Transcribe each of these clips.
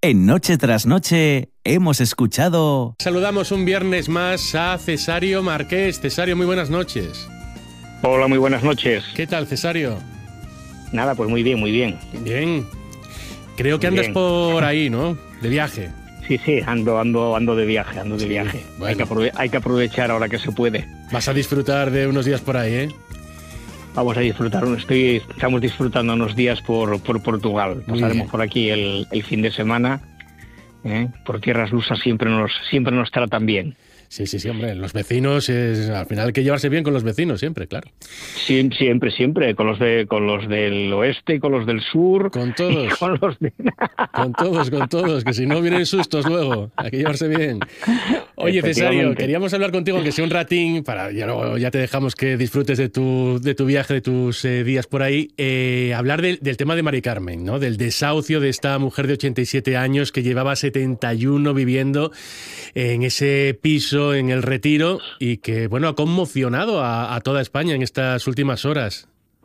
En Noche tras Noche hemos escuchado... Saludamos un viernes más a Cesario Marqués. Cesario, muy buenas noches. Hola, muy buenas noches. ¿Qué tal, Cesario? Nada, pues muy bien, muy bien. Bien. Creo que andas por ahí, ¿no? De viaje. Sí, ando de viaje, de viaje. Bueno. Hay que aprovechar ahora que se puede. Vas a disfrutar de unos días por ahí, ¿eh? Vamos a disfrutar, estamos disfrutando unos días por Portugal. Pasaremos por aquí el fin de semana. Por tierras lusas siempre nos tratan bien. Sí, hombre, los vecinos, al final hay que llevarse bien con los vecinos siempre, claro. Siempre, con los del oeste y con los del sur. Con todos. Con todos, que si no vienen sustos luego, hay que llevarse bien. Oye, Cesario, queríamos hablar contigo, aunque sea un ratín, ya te dejamos que disfrutes de tu viaje, de tus días por ahí, hablar del tema de Mari Carmen, ¿no? Del desahucio de esta mujer de 87 años que llevaba 71 viviendo en ese piso en el Retiro y que, bueno, ha conmocionado a toda España en estas últimas horas.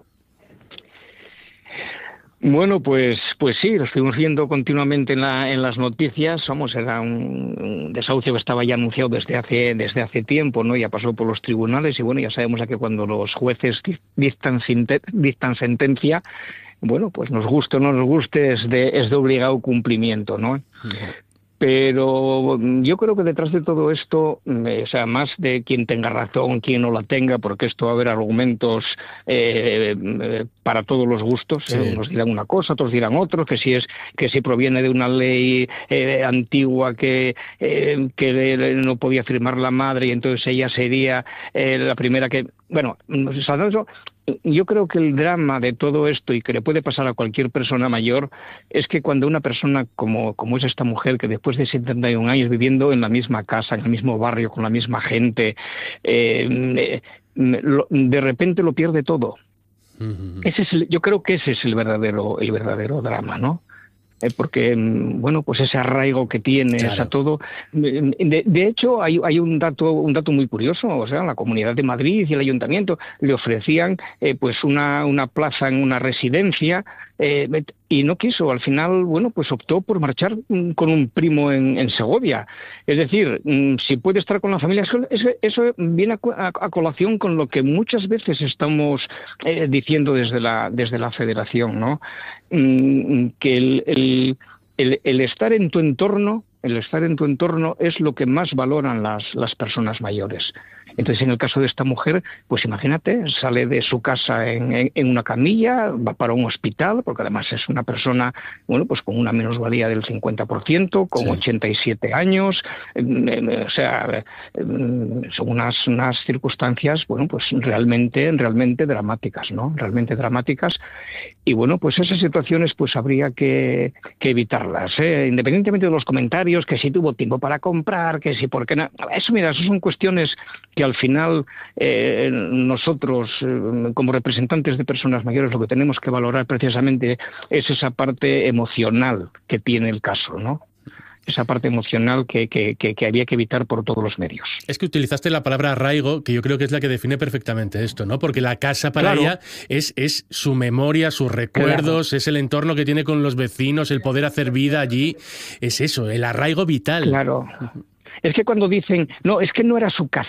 Bueno, pues sí, lo estuvimos viendo continuamente en las noticias. Era un desahucio que estaba ya anunciado desde hace tiempo, ¿no? Ya pasó por los tribunales y bueno, ya sabemos que cuando los jueces dictan sentencia, bueno, pues nos guste o no nos guste, es de obligado cumplimiento, ¿no? Pero yo creo que detrás de todo esto, más de quien tenga razón, quien no la tenga, porque esto va a haber argumentos para todos los gustos. Sí. Unos dirán una cosa, otros dirán otro, que si proviene de una ley antigua que no podía firmar la madre y entonces ella sería la primera que... Bueno, yo creo que el drama de todo esto y que le puede pasar a cualquier persona mayor es que cuando una persona como es esta mujer, que después de 71 años viviendo en la misma casa, en el mismo barrio, con la misma gente, de repente lo pierde todo. Uh-huh. Yo creo que ese es el verdadero drama, ¿no? Porque, bueno, pues ese arraigo que tiene, claro. a todo. De hecho, hay un dato muy curioso. La Comunidad de Madrid y el Ayuntamiento le ofrecían pues una plaza en una residencia y no quiso. Al final, bueno, pues optó por marchar con un primo en Segovia. Es decir, si puede estar con la familia, eso viene a colación con lo que muchas veces estamos diciendo desde la Federación, ¿no? Que el estar en tu entorno, es lo que más valoran las personas mayores. Entonces, en el caso de esta mujer, pues imagínate, sale de su casa en una camilla, va para un hospital, porque además es una persona, bueno, pues con una minusvalía del 50%, con 87 años, son unas circunstancias, bueno, pues realmente dramáticas, ¿no? Realmente dramáticas. Y bueno, pues esas situaciones pues habría que evitarlas, independientemente de los comentarios, que si tuvo tiempo para comprar, que si por qué no. Eso son cuestiones que al final nosotros, como representantes de personas mayores, lo que tenemos que valorar precisamente es esa parte emocional que tiene el caso, ¿no? Esa parte emocional que había que evitar por todos los medios. Es que utilizaste la palabra arraigo, que yo creo que es la que define perfectamente esto, ¿no? Porque la casa para ella es su memoria, sus recuerdos, es el entorno que tiene con los vecinos, el poder hacer vida allí, es eso, el arraigo vital. Claro. Es que cuando dicen, no, es que no era su casa.